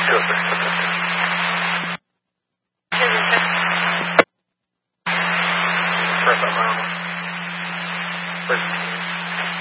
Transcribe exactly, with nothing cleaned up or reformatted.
two oh six, two oh six. First up round. First.